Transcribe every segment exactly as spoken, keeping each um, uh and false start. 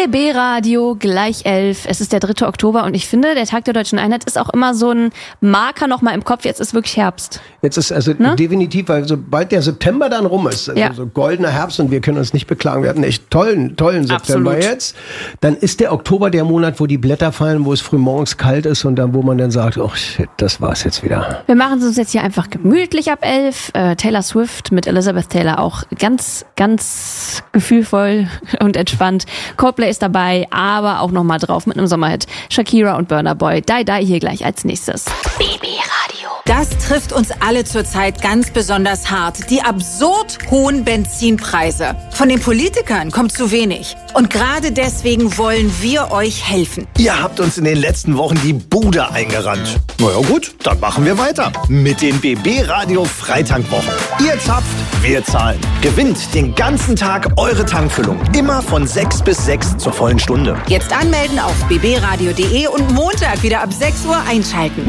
B B Radio gleich elf. Es ist der dritte Oktober und ich finde, der Tag der Deutschen Einheit ist auch immer so ein Marker noch mal im Kopf. Jetzt ist wirklich Herbst. Jetzt ist also ne? definitiv, weil sobald der September dann rum ist, also ja. so goldener Herbst und wir können uns nicht beklagen, wir hatten echt tollen, tollen September Absolut. jetzt, dann ist der Oktober der Monat, wo die Blätter fallen, wo es frühmorgens kalt ist und dann, wo man dann sagt, oh shit, das war's jetzt wieder. Wir machen es uns jetzt hier einfach gemütlich ab elf. Äh, Taylor Swift mit Elizabeth Taylor auch ganz, ganz gefühlvoll und entspannt. Coldplay ist dabei, aber auch nochmal drauf mit einem Sommerhit. Shakira und Burna Boy. Die Die hier gleich als nächstes. B B Radio. Das trifft uns alle zurzeit ganz besonders hart. Die absurd hohen Benzinpreise. Von den Politikern kommt zu wenig. Und gerade deswegen wollen wir euch helfen. Ihr habt uns in den letzten Wochen die Bude eingerannt. Na ja gut, dann machen wir weiter. Mit den B B Radio Freitankwochen. Ihr zapft, wir zahlen. Gewinnt den ganzen Tag eure Tankfüllung. Immer von sechs bis sechs zur vollen Stunde. Jetzt anmelden auf b b radio punkt d e und Montag wieder ab sechs Uhr einschalten.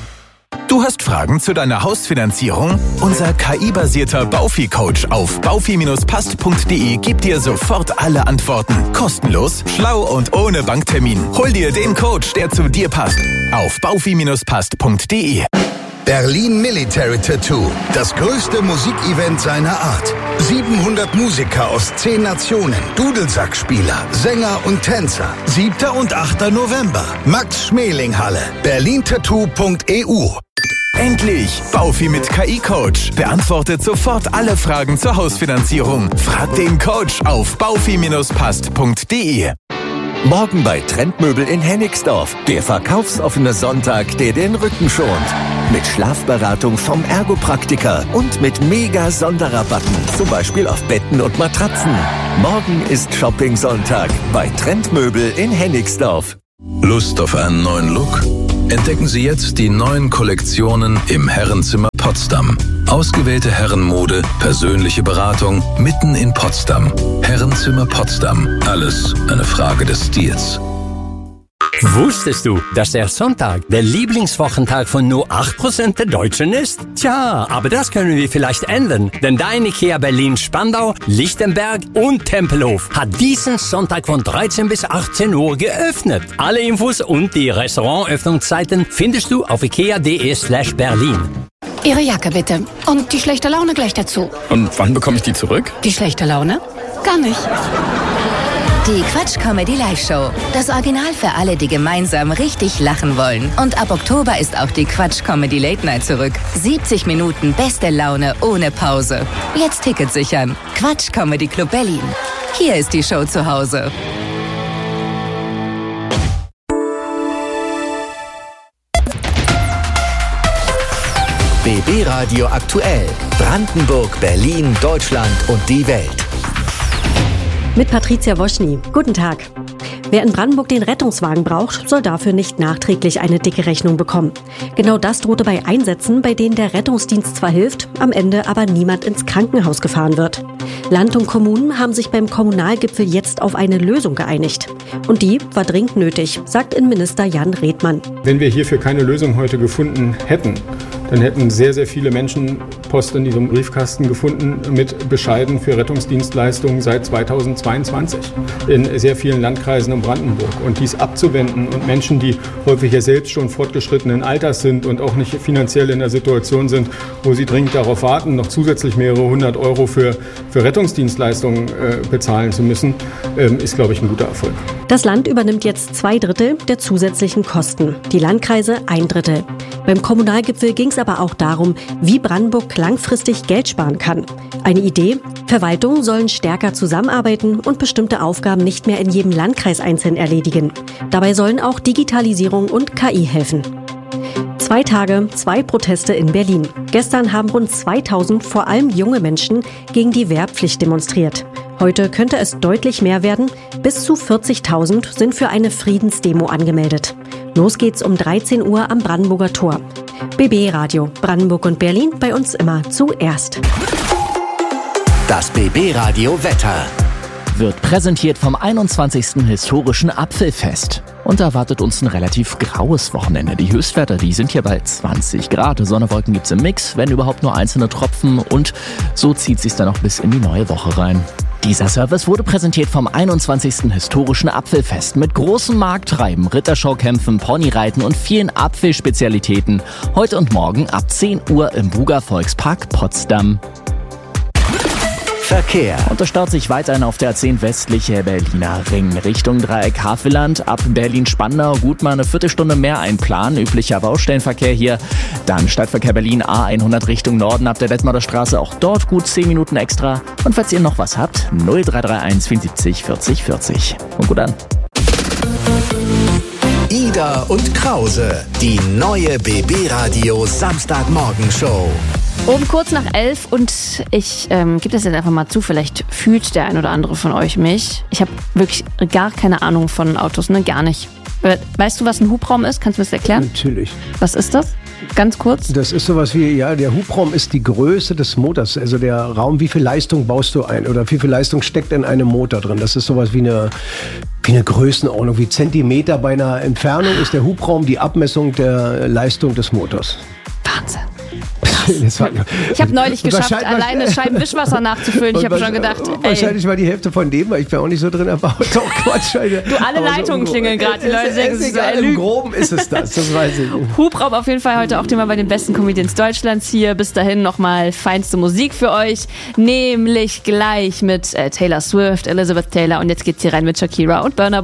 Du hast Fragen zu deiner Hausfinanzierung? Unser K I-basierter Baufi-Coach auf baufi Bindestrich passt Punkt d e gibt dir sofort alle Antworten. Kostenlos, schlau und ohne Banktermin. Hol dir den Coach, der zu dir passt. Auf baufi Bindestrich passt Punkt d e. Berlin Military Tattoo, das größte Musikevent seiner Art. siebenhundert Musiker aus zehn Nationen, Dudelsackspieler, Sänger und Tänzer. siebter und achter November, Max-Schmeling-Halle, berlin tattoo Punkt e u. Endlich! Baufi mit K I-Coach beantwortet sofort alle Fragen zur Hausfinanzierung. Frag den Coach auf baufi Bindestrich passt Punkt d e. Morgen bei Trendmöbel in Hennigsdorf. Der verkaufsoffene Sonntag, der den Rücken schont. Mit Schlafberatung vom Ergopraktiker und mit mega Sonderrabatten. Zum Beispiel auf Betten und Matratzen. Morgen ist Shopping-Sonntag bei Trendmöbel in Hennigsdorf. Lust auf einen neuen Look? Entdecken Sie jetzt die neuen Kollektionen im Herrenzimmer Potsdam. Ausgewählte Herrenmode, persönliche Beratung mitten in Potsdam. Herrenzimmer Potsdam. Alles eine Frage des Stils. Wusstest du, dass der Sonntag der Lieblingswochentag von nur acht Prozent der Deutschen ist? Tja, aber das können wir vielleicht ändern, denn dein IKEA Berlin Spandau, Lichtenberg und Tempelhof hat diesen Sonntag von dreizehn bis achtzehn Uhr geöffnet. Alle Infos und die Restaurantöffnungszeiten findest du auf ikea punkt de slash Berlin. Ihre Jacke bitte. Und die schlechte Laune gleich dazu. Und wann bekomme ich die zurück? Die schlechte Laune? Gar nicht. Die Quatsch-Comedy-Live-Show. Das Original für alle, die gemeinsam richtig lachen wollen. Und ab Oktober ist auch die Quatsch-Comedy-Late-Night zurück. siebzig Minuten beste Laune ohne Pause. Jetzt Tickets sichern. Quatsch-Comedy Club Berlin. Hier ist die Show zu Hause. B B Radio aktuell. Brandenburg, Berlin, Deutschland und die Welt. Mit Patricia Woschny. Guten Tag. Wer in Brandenburg den Rettungswagen braucht, soll dafür nicht nachträglich eine dicke Rechnung bekommen. Genau das drohte bei Einsätzen, bei denen der Rettungsdienst zwar hilft, am Ende aber niemand ins Krankenhaus gefahren wird. Land und Kommunen haben sich beim Kommunalgipfel jetzt auf eine Lösung geeinigt. Und die war dringend nötig, sagt Innenminister Jan Redmann. Wenn wir hierfür keine Lösung heute gefunden hätten, dann hätten sehr, sehr viele Menschen Post in diesem Briefkasten gefunden mit Bescheiden für Rettungsdienstleistungen seit zweitausendzweiundzwanzig in sehr vielen Landkreisen in Brandenburg. Und dies abzuwenden und Menschen, die häufig ja selbst schon fortgeschrittenen Alters sind und auch nicht finanziell in der Situation sind, wo sie dringend darauf warten, noch zusätzlich mehrere hundert Euro für, für Rettungsdienstleistungen äh, bezahlen zu müssen, ähm, ist, glaube ich, ein guter Erfolg. Das Land übernimmt jetzt zwei Drittel der zusätzlichen Kosten, die Landkreise ein Drittel. Beim Kommunalgipfel ging es aber auch darum, wie Brandenburg langfristig Geld sparen kann. Eine Idee? Verwaltungen sollen stärker zusammenarbeiten und bestimmte Aufgaben nicht mehr in jedem Landkreis einzeln erledigen. Dabei sollen auch Digitalisierung und K I helfen. Zwei Tage, zwei Proteste in Berlin. Gestern haben rund zweitausend, vor allem junge Menschen, gegen die Wehrpflicht demonstriert. Heute könnte es deutlich mehr werden. Bis zu vierzigtausend sind für eine Friedensdemo angemeldet. Los geht's um dreizehn Uhr am Brandenburger Tor. B B Radio, Brandenburg und Berlin, bei uns immer zuerst. Das B B Radio Wetter wird präsentiert vom einundzwanzigsten historischen Apfelfest. Und da erwartet uns ein relativ graues Wochenende. Die Höchstwerte, die sind hier bei zwanzig Grad. Sonne, Wolken gibt's im Mix, wenn überhaupt nur einzelne Tropfen. Und so zieht sich's dann auch bis in die neue Woche rein. Dieser Service wurde präsentiert vom einundzwanzigsten Historischen Apfelfest mit großem Markttreiben, Ritterschaukämpfen, Ponyreiten und vielen Apfelspezialitäten. Heute und morgen ab zehn Uhr im Buga Volkspark Potsdam. Verkehr. Und es staut sich weiterhin auf der A zehn westliche Berliner Ring. Richtung Dreieck Havelland, ab Berlin-Spandau gut mal eine Viertelstunde mehr einplanen. Üblicher Baustellenverkehr hier. Dann Stadtverkehr Berlin A hundert Richtung Norden ab der Detmolder Straße. Auch dort gut zehn Minuten extra. Und falls ihr noch was habt, null drei drei eins vierundsiebzig vierzig vierzig. Und gut an. Ida und Krause, die neue B B-Radio Samstagmorgenshow. Um kurz nach elf und ich ähm, gebe das jetzt einfach mal zu, vielleicht fühlt der ein oder andere von euch mich. Ich habe wirklich gar keine Ahnung von Autos, ne, gar nicht. Weißt du, was ein Hubraum ist? Kannst du mir das erklären? Natürlich. Was ist das? Ganz kurz. Das ist sowas wie, ja, der Hubraum ist die Größe des Motors, also der Raum, wie viel Leistung baust du ein oder wie viel Leistung steckt in einem Motor drin. Das ist sowas wie eine, wie eine Größenordnung, wie Zentimeter bei einer Entfernung ist der Hubraum die Abmessung der Leistung des Motors. Wahnsinn. Ich habe neulich geschafft, alleine Scheibenwischwasser nachzufüllen. Ich habe schon gedacht, ey. Wahrscheinlich war die Hälfte von dem, weil ich bin auch nicht so drin erbaut. Doch, Quatsch. Du, alle Leitungen so klingeln gerade. Die Leute denken, es ist egal, im Groben ist es das, das weiß ich. Hubraum auf jeden Fall heute auch Thema bei den besten Comedians Deutschlands hier. Bis dahin nochmal feinste Musik für euch, nämlich gleich mit äh, Taylor Swift, Elizabeth Taylor und jetzt geht's hier rein mit Shakira und Burna